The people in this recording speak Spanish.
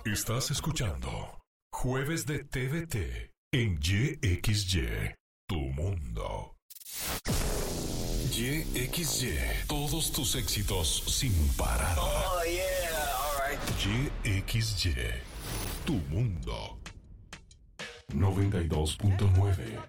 Estás escuchando Jueves de TVT en YXY, tu mundo. YXY, todos tus éxitos sin parar. Oh, yeah, all right. YXY, tu mundo. 92.9